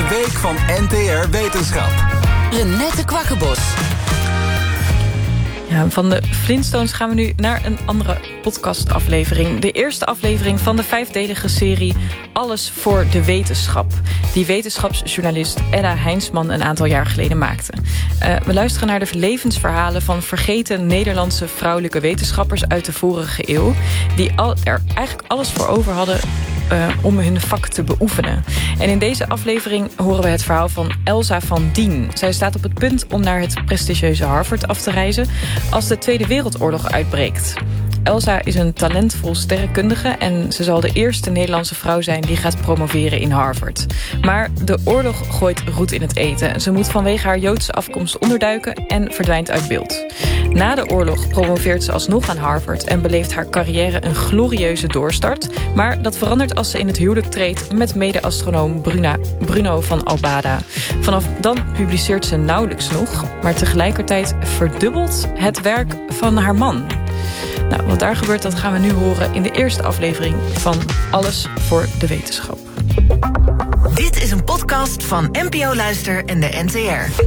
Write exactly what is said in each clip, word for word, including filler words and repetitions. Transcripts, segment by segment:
week van N T R Wetenschap. Renette Kwakkenbos. Ja, van de Flintstones gaan we nu naar een andere podcastaflevering. De eerste aflevering van de vijfdelige serie Alles voor de Wetenschap, die wetenschapsjournalist Edda Heinsman een aantal jaar geleden maakte. Uh, we luisteren naar de levensverhalen van vergeten Nederlandse vrouwelijke wetenschappers uit de vorige eeuw, die al, er eigenlijk alles voor over hadden Uh, om hun vak te beoefenen. En in deze aflevering horen we het verhaal van Elsa van Dien. Zij staat op het punt om naar het prestigieuze Harvard af te reizen als de Tweede Wereldoorlog uitbreekt. Elsa is een talentvol sterrenkundige en ze zal de eerste Nederlandse vrouw zijn die gaat promoveren in Harvard. Maar de oorlog gooit roet in het eten. Ze moet vanwege haar Joodse afkomst onderduiken en verdwijnt uit beeld. Na de oorlog promoveert ze alsnog aan Harvard en beleeft haar carrière een glorieuze doorstart. Maar dat verandert als ze in het huwelijk treedt met mede-astronoom Bruna, Bruno van Albada. Vanaf dan publiceert ze nauwelijks nog, maar tegelijkertijd verdubbelt het werk van haar man. Nou, wat daar gebeurt, dat gaan we nu horen in de eerste aflevering van Alles voor de Wetenschap. Dit is een podcast van N P O Luister en de N T R.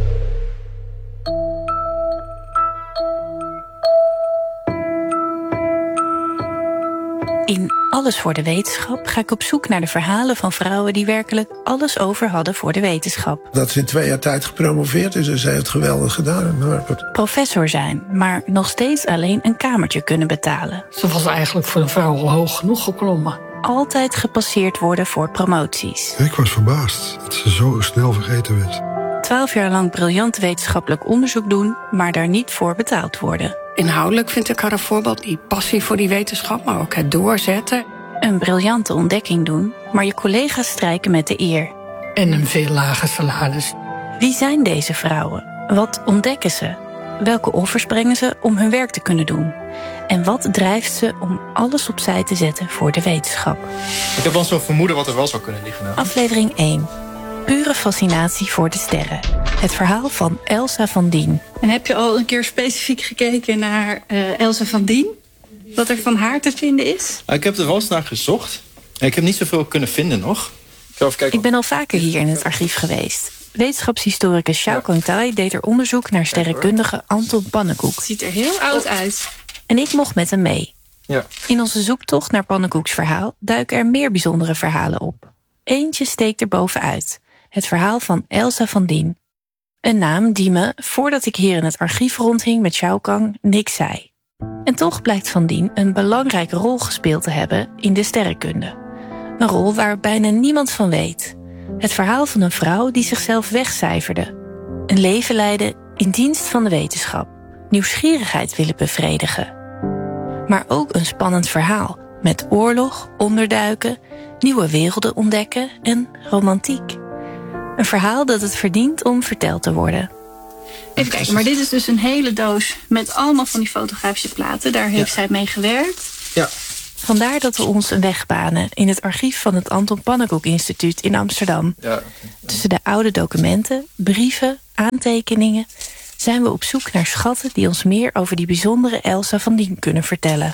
In Alles voor de Wetenschap ga ik op zoek naar de verhalen van vrouwen die werkelijk alles over hadden voor de wetenschap. Dat ze in twee jaar tijd gepromoveerd is en zij heeft het geweldig gedaan in Harvard. Professor zijn, maar nog steeds alleen een kamertje kunnen betalen. Ze was eigenlijk voor een vrouw al hoog genoeg geklommen. Altijd gepasseerd worden voor promoties. Ik was verbaasd dat ze zo snel vergeten werd. Twaalf jaar lang briljant wetenschappelijk onderzoek doen, maar daar niet voor betaald worden. Inhoudelijk vind ik haar een voorbeeld, die passie voor die wetenschap, maar ook het doorzetten. Een briljante ontdekking doen, maar je collega's strijken met de eer. En een veel lager salaris. Wie zijn deze vrouwen? Wat ontdekken ze? Welke offers brengen ze om hun werk te kunnen doen? En wat drijft ze om alles opzij te zetten voor de wetenschap? Ik heb wel zo'n vermoeden wat er wel zou kunnen liggen. Nou. Aflevering één. Pure fascinatie voor de sterren. Het verhaal van Elsa van Dien. En heb je al een keer specifiek gekeken naar uh, Elsa van Dien? Wat er van haar te vinden is? Ik heb er wel eens naar gezocht. Ik heb niet zoveel kunnen vinden nog. Ik, ga even kijken. Ik ben al vaker hier in het archief geweest. Wetenschapshistoricus Xiao Kangtai deed er onderzoek naar sterrenkundige Anton Pannekoek. Ziet er heel oud uit. En ik mocht met hem mee. Ja. In onze zoektocht naar Pannekoeks verhaal duiken er meer bijzondere verhalen op. Eentje steekt er bovenuit. Het verhaal van Elsa van Dien. Een naam die me, voordat ik hier in het archief rondhing met Xiao Kang, niks zei. En toch blijkt Van Dien een belangrijke rol gespeeld te hebben in de sterrenkunde. Een rol waar bijna niemand van weet. Het verhaal van een vrouw die zichzelf wegcijferde. Een leven leidde in dienst van de wetenschap. Nieuwsgierigheid willen bevredigen. Maar ook een spannend verhaal. Met oorlog, onderduiken, nieuwe werelden ontdekken en romantiek. Een verhaal dat het verdient om verteld te worden. Even kijken, maar dit is dus een hele doos met allemaal van die fotografische platen. Daar heeft ja. zij mee gewerkt. Ja. Vandaar dat we ons een weg banen in het archief van het Anton Pannekoek Instituut in Amsterdam. Ja. Tussen de oude documenten, brieven, aantekeningen zijn we op zoek naar schatten die ons meer over die bijzondere Elsa van Dien kunnen vertellen.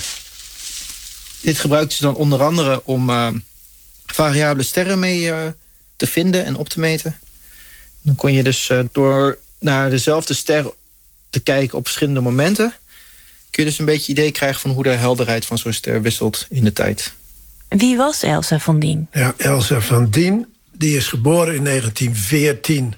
Dit gebruikten ze dan onder andere om uh, variabele sterren mee uh, te vinden en op te meten. Dan kon je dus uh, door naar dezelfde ster te kijken op verschillende momenten, kun je dus een beetje idee krijgen van hoe de helderheid van zo'n ster wisselt in de tijd. Wie was Elsa van Dien? Ja, Elsa van Dien, die is geboren in negentien veertien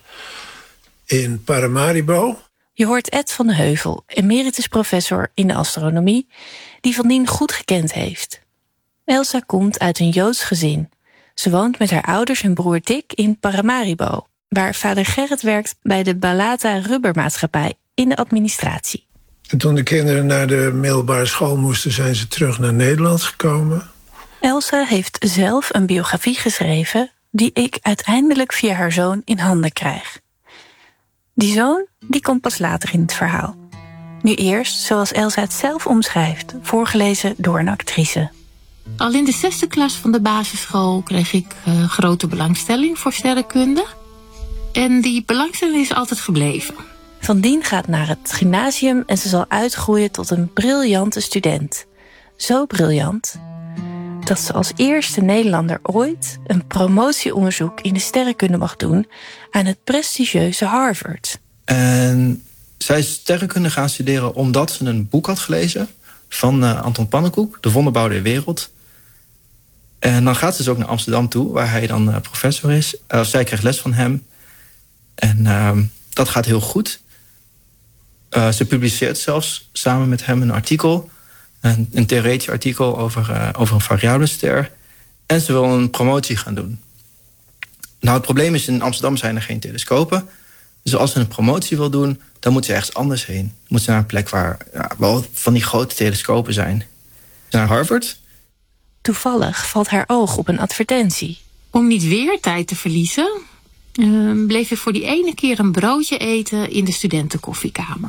in Paramaribo. Je hoort Ed van de Heuvel, emeritus professor in de astronomie, die Van Dien goed gekend heeft. Elsa komt uit een Joods gezin. Ze woont met haar ouders en broer Dick in Paramaribo, waar vader Gerrit werkt bij de Balata Rubbermaatschappij in de administratie. En toen de kinderen naar de middelbare school moesten, zijn ze terug naar Nederland gekomen. Elsa heeft zelf een biografie geschreven die ik uiteindelijk via haar zoon in handen krijg. Die zoon, die komt pas later in het verhaal. Nu eerst, zoals Elsa het zelf omschrijft, voorgelezen door een actrice. Al in de zesde klas van de basisschool kreeg ik uh, grote belangstelling voor sterrenkunde. En die belangstelling is altijd gebleven. Van Dien gaat naar het gymnasium en ze zal uitgroeien tot een briljante student. Zo briljant dat ze als eerste Nederlander ooit een promotieonderzoek in de sterrenkunde mag doen aan het prestigieuze Harvard. En zij is sterrenkunde gaan studeren omdat ze een boek had gelezen van uh, Anton Pannekoek, De Wonderbouw der Wereld. En dan gaat ze dus ook naar Amsterdam toe, waar hij dan uh, professor is. Uh, zij krijgt les van hem. En uh, dat gaat heel goed. Uh, ze publiceert zelfs samen met hem een artikel. Een, een theoretisch artikel over, uh, over een variabele ster. En ze wil een promotie gaan doen. Nou, het probleem is, in Amsterdam zijn er geen telescopen. Dus als ze een promotie wil doen, dan moet ze ergens anders heen. Dan moet ze naar een plek waar ja, wel van die grote telescopen zijn. Naar Harvard. Toevallig valt haar oog op een advertentie. Om niet weer tijd te verliezen, uh, bleef ik voor die ene keer een broodje eten in de studentenkoffiekamer.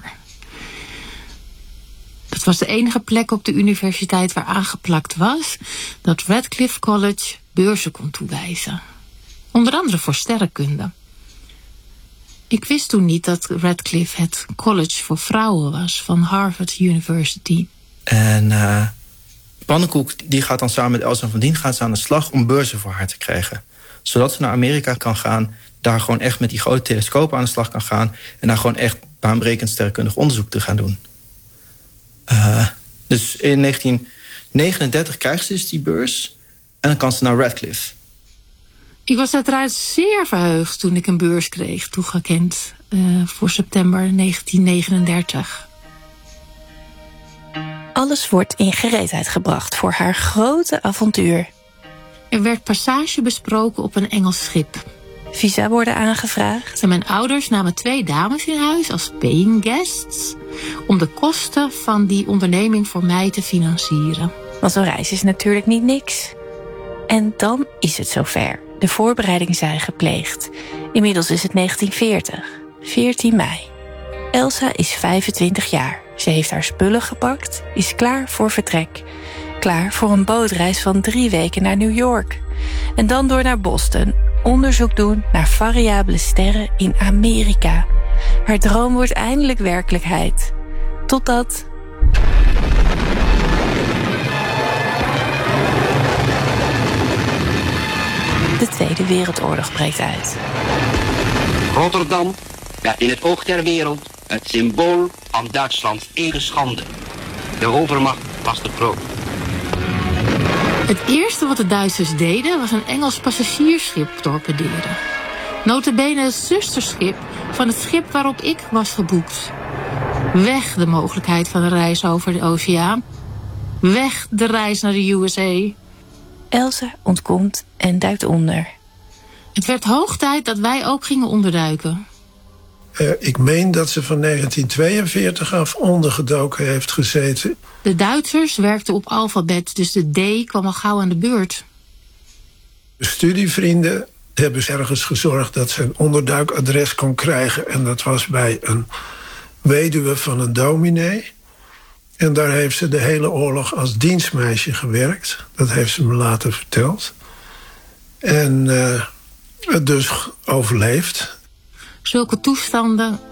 Dat was de enige plek op de universiteit waar aangeplakt was dat Radcliffe College beurzen kon toewijzen. Onder andere voor sterrenkunde. Ik wist toen niet dat Radcliffe het college voor vrouwen was van Harvard University. En uh, Pannekoek die gaat dan samen met Elsa van Dien gaat ze aan de slag om beurzen voor haar te krijgen. Zodat ze naar Amerika kan gaan, daar gewoon echt met die grote telescopen aan de slag kan gaan en daar gewoon echt baanbrekend sterrenkundig onderzoek te gaan doen. Uh, dus in negentien negenendertig krijgt ze dus die beurs en dan kan ze naar Radcliffe. Ik was uiteraard zeer verheugd toen ik een beurs kreeg, toegekend uh, voor september negentien negenendertig. Alles wordt in gereedheid gebracht voor haar grote avontuur. Er werd passage besproken op een Engels schip. Visa worden aangevraagd. En mijn ouders namen twee dames in huis als paying guests om de kosten van die onderneming voor mij te financieren. Want zo'n reis is natuurlijk niet niks. En dan is het zover. De voorbereidingen zijn gepleegd. Inmiddels is het negentien veertig, veertien mei. Elsa is vijfentwintig jaar. Ze heeft haar spullen gepakt, is klaar voor vertrek. Klaar voor een bootreis van drie weken naar New York. En dan door naar Boston. Onderzoek doen naar variabele sterren in Amerika. Haar droom wordt eindelijk werkelijkheid. Totdat... de Tweede Wereldoorlog breekt uit. Rotterdam werd in het oog der wereld het symbool van Duitslands eigen schande. De overmacht was te groot. Het eerste wat de Duitsers deden was een Engels passagiersschip torpederen. Nota bene het zusterschip van het schip waarop ik was geboekt. Weg de mogelijkheid van een reis over de oceaan. Weg de reis naar de U S A. Elsa ontkomt en duikt onder. Het werd hoog tijd dat wij ook gingen onderduiken. Uh, ik meen dat ze van negentien tweeënveertig af ondergedoken heeft gezeten. De Duitsers werkten op alfabet, dus de D kwam al gauw aan de beurt. De studievrienden hebben ergens gezorgd dat ze een onderduikadres kon krijgen. En dat was bij een weduwe van een dominee. En daar heeft ze de hele oorlog als dienstmeisje gewerkt. Dat heeft ze me later verteld. En uh, het dus overleefd. Zulke toestanden